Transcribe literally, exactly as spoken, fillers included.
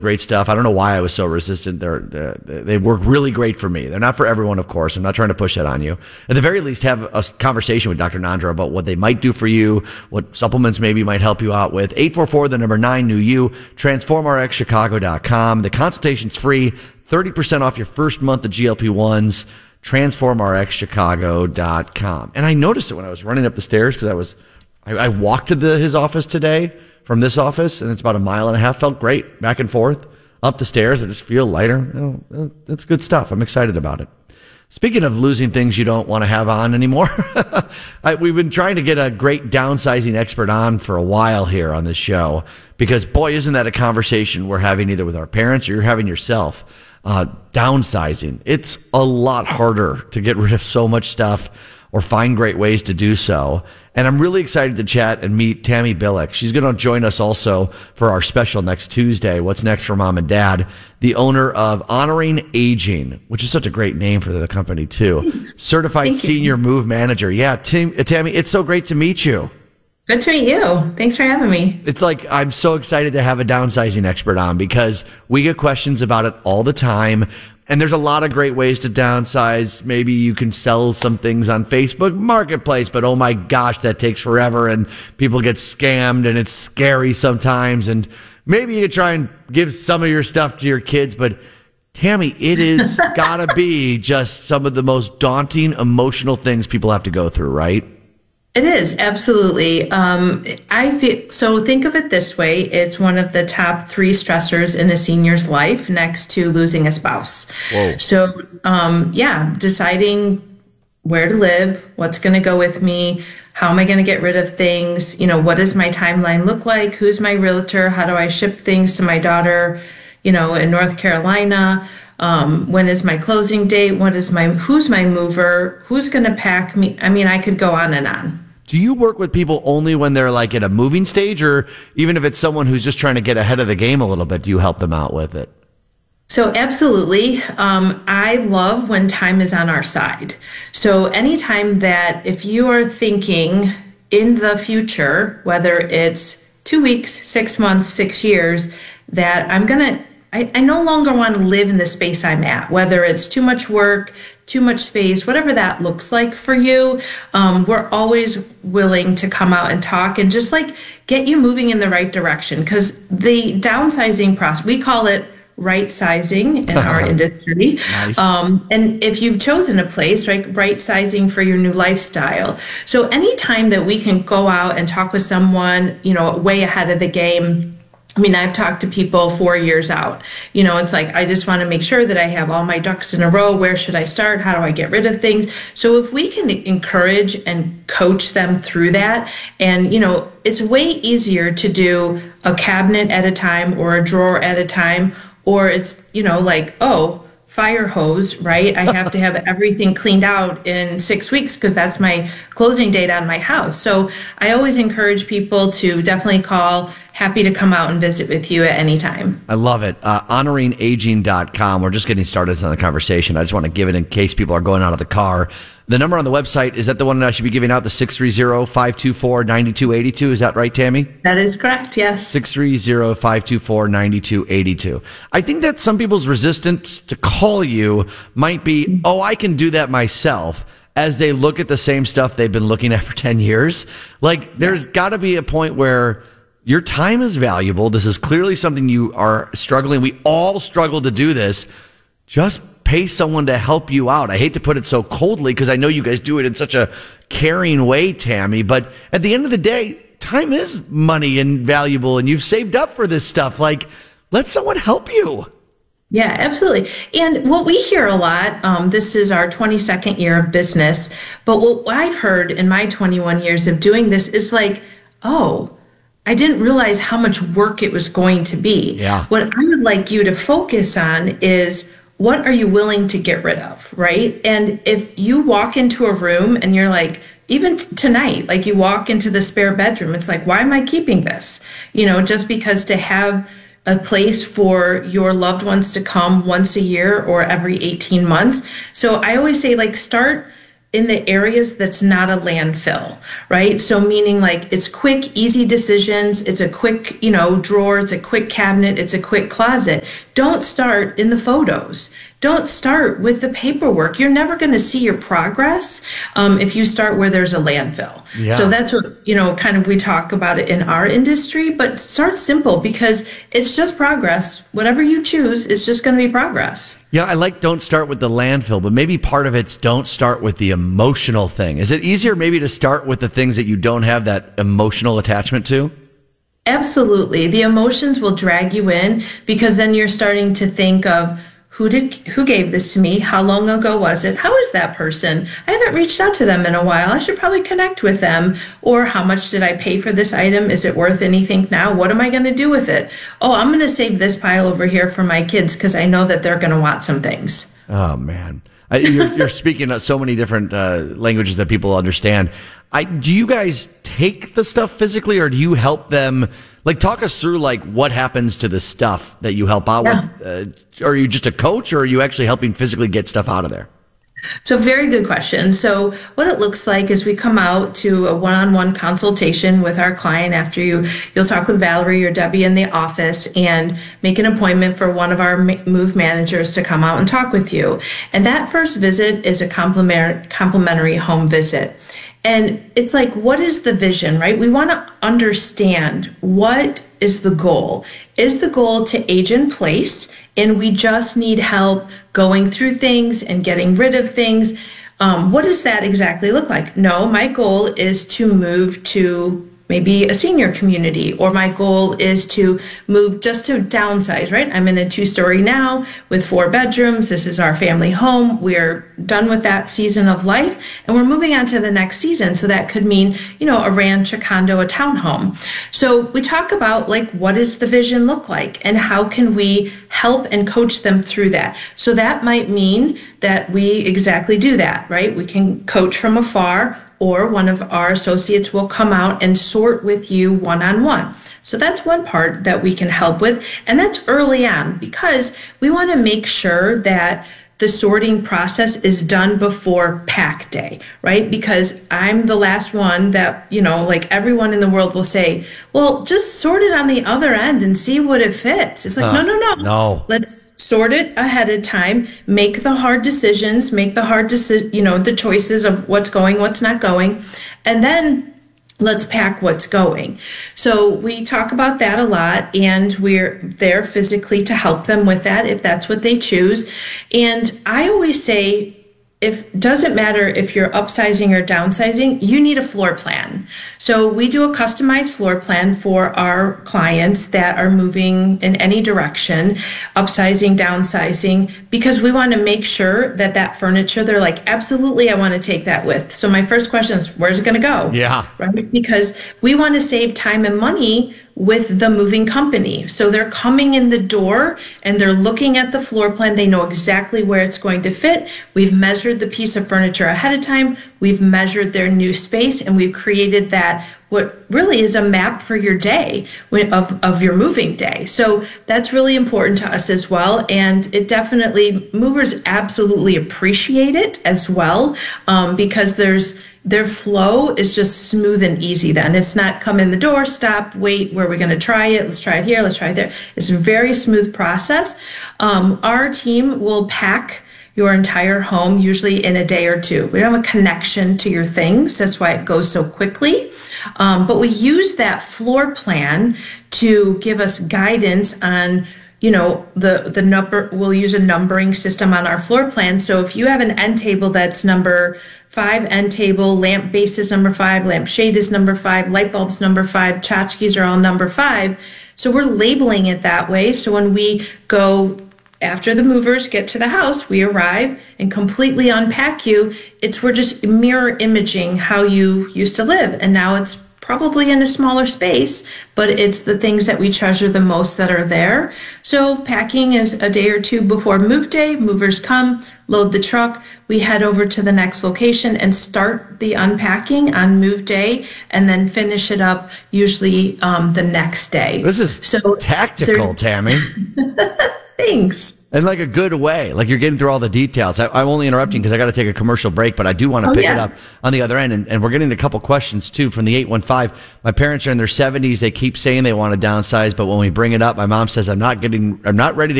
great stuff. I don't know why I was so resistant. They're, they're, they work really great for me. They're not for everyone, of course. I'm not trying to push that on you. At the very least, have a conversation with Doctor Nandra about what they might do for you, what supplements maybe might help you out with. eight four four, the number nine, new you, transform r x chicago dot com. The consultation's free, thirty percent off your first month of G L P ones, transform r x chicago dot com. And I noticed it when I was running up the stairs because I was, I, I walked to the, his office today from this office, and it's about a mile and a half. Felt great back and forth up the stairs. I just feel lighter. You know, that's good stuff. I'm excited about it. Speaking of losing things you don't want to have on anymore, I, we've been trying to get a great downsizing expert on for a while here on this show because, boy, isn't that a conversation we're having either with our parents or you're having yourself. Uh, downsizing. It's a lot harder to get rid of so much stuff or find great ways to do so. And I'm really excited to chat and meet Tammy Bilek. She's going to join us also for our special next Tuesday, What's Next for Mom and Dad, the owner of Honoring Aging, which is such a great name for the company, too. Certified Senior Move Manager. Yeah, Tim, uh, Tammy, it's so great to meet you. Good to meet you. Thanks for having me. It's like I'm so excited to have a downsizing expert on because we get questions about it all the time. And there's a lot of great ways to downsize. Maybe you can sell some things on Facebook Marketplace, but oh my gosh, that takes forever and people get scammed and it's scary sometimes. And maybe you try and give some of your stuff to your kids, but Tammy, it is gotta be just some of the most daunting emotional things people have to go through, right? It is, absolutely. Um, I feel, so think of it this way. It's one of the top three stressors in a senior's life next to losing a spouse. Whoa. So, um, yeah, deciding where to live, what's going to go with me, how am I going to get rid of things? You know, what does my timeline look like? Who's my realtor? How do I ship things to my daughter, you know, in North Carolina? Um, when is my closing date? What is my, who's my mover? Who's going to pack me? I mean, I could go on and on. Do you work with people only when they're like at a moving stage, or even if it's someone who's just trying to get ahead of the game a little bit, do you help them out with it? So absolutely. Um, I love when time is on our side. So anytime that if you are thinking in the future, whether it's two weeks, six months, six years, that I'm going to I, I no longer want to live in the space I'm at, whether it's too much work, too much space, whatever that looks like for you. Um, we're always willing to come out and talk and just like get you moving in the right direction. Because the downsizing process, we call it right sizing in our industry. Nice. Um, and if you've chosen a place, right, right sizing for your new lifestyle. So anytime that we can go out and talk with someone, you know, way ahead of the game. I mean, I've talked to people four years out. You know, it's like, I just want to make sure that I have all my ducks in a row. Where should I start? How do I get rid of things? So if we can encourage and coach them through that, and, you know, it's way easier to do a cabinet at a time or a drawer at a time, or it's, you know, like, oh, fire hose, right? I have to have everything cleaned out in six weeks because that's my closing date on my house. So I always encourage people to definitely call. Happy to come out and visit with you at any time. I love it. Uh, honoring aging dot com. We're just getting started on the conversation. I just want to give it in case people are going out of the car. The number on the website, is that the one that I should be giving out, the six three zero, five two four, nine two eight two? Is that right, Tammy? That is correct, yes. six three zero, five two four, nine two eight two. I think that some people's resistance to call you might be, oh, I can do that myself, as they look at the same stuff they've been looking at for ten years. Like, there's got to be a point where your time is valuable. This is clearly something you are struggling. We all struggle to do this. Just pay someone to help you out. I hate to put it so coldly because I know you guys do it in such a caring way, Tammy, but at the end of the day, time is money and valuable, and you've saved up for this stuff. Like, let someone help you. Yeah, absolutely. And what we hear a lot, um, this is our twenty-second year of business, but what I've heard in my twenty-one years of doing this is like, oh, I didn't realize how much work it was going to be. Yeah. What I would like you to focus on is, what are you willing to get rid of, right? And if you walk into a room and you're like, even t- tonight, like you walk into the spare bedroom, it's like, why am I keeping this? You know, just because to have a place for your loved ones to come once a year or every eighteen months. So I always say, like, start in the areas that's not a landfill, right? So meaning like it's quick, easy decisions. It's a quick, you know, drawer. It's a quick cabinet. It's a quick closet. Don't start in the photos. Don't start with the paperwork. You're never going to see your progress um, if you start where there's a landfill. Yeah. So that's what, you know, kind of we talk about it in our industry, but start simple because it's just progress. Whatever you choose, it's just going to be progress. Yeah, I like don't start with the landfill, but maybe part of it's don't start with the emotional thing. Is it easier maybe to start with the things that you don't have that emotional attachment to? Absolutely. The emotions will drag you in because then you're starting to think of, Who did, who gave this to me? How long ago was it? How is that person? I haven't reached out to them in a while. I should probably connect with them. Or how much did I pay for this item? Is it worth anything now? What am I going to do with it? Oh, I'm going to save this pile over here for my kids because I know that they're going to want some things. Oh, man. I, you're, you're speaking so many different uh, languages that people understand. I, do you guys take the stuff physically or do you help them? Like, talk us through, like, what happens to the stuff that you help out yeah. with. Uh, are you just a coach or are you actually helping physically get stuff out of there? So very good question. So what it looks like is we come out to a one-on-one consultation with our client after you, you'll talk with Valerie or Debbie in the office and make an appointment for one of our move managers to come out and talk with you. And that first visit is a complimentary, complimentary home visit. And it's like, what is the vision, right? We want to understand what is the goal. Is the goal to age in place and we just need help going through things and getting rid of things? Um, what does that exactly look like? No, my goal is to move to maybe a senior community, or my goal is to move just to downsize, right? I'm in a two-story now with four bedrooms. This is our family home. We're done with that season of life and we're moving on to the next season. So that could mean, you know, a ranch, a condo, a townhome. So we talk about like, what does the vision look like and how can we help and coach them through that? So that might mean that we exactly do that, right? We can coach from afar, or one of our associates will come out and sort with you one-on-one. So that's one part that we can help with. And that's early on because we want to make sure that the sorting process is done before pack day, right? Because I'm the last one that, you know, like everyone in the world will say, well, just sort it on the other end and see what it fits. It's like, uh, no, no, no. No. Let's sort it ahead of time, make the hard decisions, make the hard, deci- you know, the choices of what's going, what's not going. And then let's pack what's going. So we talk about that a lot, and we're there physically to help them with that if that's what they choose. And I always say, if doesn't matter if you're upsizing or downsizing, you need a floor plan. So we do a customized floor plan for our clients that are moving in any direction, upsizing, downsizing, because we want to make sure that that furniture, they're like, absolutely, I want to take that with. So my first question is, where's it going to go? Yeah. Right? Because we want to save time and money with the moving company. So they're coming in the door and they're looking at the floor plan. They know exactly where it's going to fit. We've measured the piece of furniture ahead of time. We've measured their new space and we've created that what really is a map for your day of, of your moving day. So that's really important to us as well. And it definitely, movers absolutely appreciate it as well, um, because there's their flow is just smooth and easy then. It's not come in the door, stop, wait, where are we going to try it? Let's try it here, let's try it there. It's a very smooth process. Um, our team will pack your entire home usually in a day or two. We don't have a connection to your things. That's why it goes so quickly. Um, but we use that floor plan to give us guidance on, you know, the, the number, we'll use a numbering system on our floor plan. So if you have an end table that's number five, end table, lamp base is number five, lamp shade is number five, light bulbs number five, tchotchkes are all number five. So we're labeling it that way. So when we go after the movers get to the house, we arrive and completely unpack you. It's we're just mirror imaging how you used to live. And now it's probably in a smaller space, but it's the things that we treasure the most that are there. So packing is a day or two before move day. Movers come, load the truck. We head over to the next location and start the unpacking on move day and then finish it up usually um, the next day. This is so tactical, Tammy. Thanks. In like a good way, like you're getting through all the details. I, I'm only interrupting because I got to take a commercial break, but I do want to Oh, pick yeah. it up on the other end. And, and we're getting a couple questions too from the eight one five. My parents are in their seventies. They keep saying they want to downsize, but when we bring it up, my mom says, I'm not getting, I'm not ready to